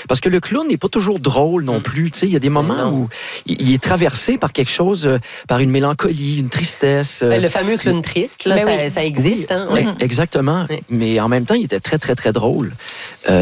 Parce que le clown n'est pas toujours drôle non plus. Tu sais, il y a des moments où il est traversé par quelque chose, par une mélancolie, une tristesse. Le fameux clown triste, là, ça existe. Oui, exactement. Oui. Mais en même temps, il était très, très, très drôle.